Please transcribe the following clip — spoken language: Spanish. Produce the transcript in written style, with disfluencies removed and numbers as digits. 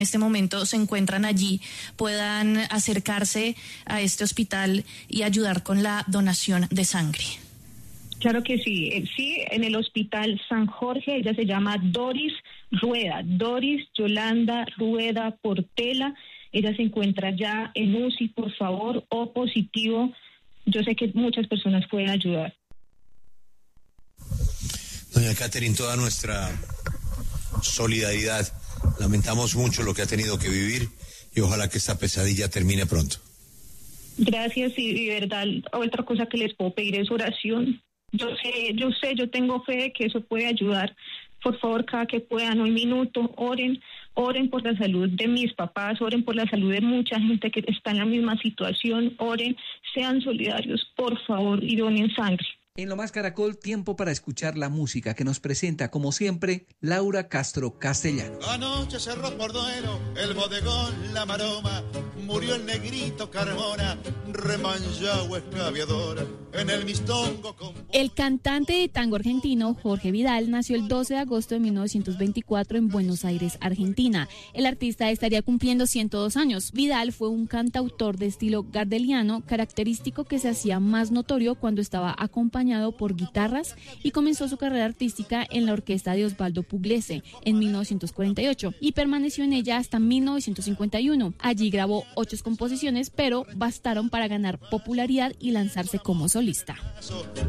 este momento se encuentran allí puedan acercarse a este hospital y ayudar con la donación de sangre. Claro que sí. Sí, en el Hospital San Jorge, ella se llama Doris Rueda, Doris Yolanda Rueda Portela. Ella se encuentra ya en UCI, por favor, O positivo. Yo sé que muchas personas pueden ayudar. Doña Catherine, toda nuestra solidaridad. Lamentamos mucho lo que ha tenido que vivir y ojalá que esta pesadilla termine pronto. Gracias y de verdad, otra cosa que les puedo pedir es oración. Yo tengo fe de que eso puede ayudar. Por favor, cada que puedan, un minuto, oren por la salud de mis papás, oren por la salud de mucha gente que está en la misma situación, oren, sean solidarios, por favor, y donen sangre. En Lo Más Caracol, tiempo para escuchar la música que nos presenta, como siempre, Laura Castro Castellanos. Anoche cerró por Duero el bodegón La Maroma, murió el negrito Carmona, remanchado escaviador, en el mistongo con... El cantante de tango argentino Jorge Vidal nació el 12 de agosto de 1924 en Buenos Aires, Argentina. El artista estaría cumpliendo 102 años. Vidal fue un cantautor de estilo gardeliano, característico que se hacía más notorio cuando estaba acompañado por guitarras y comenzó su carrera artística en la orquesta de Osvaldo Pugliese en 1948 y permaneció en ella hasta 1951. Allí grabó 8 composiciones, pero bastaron para ganar popularidad y lanzarse como solista.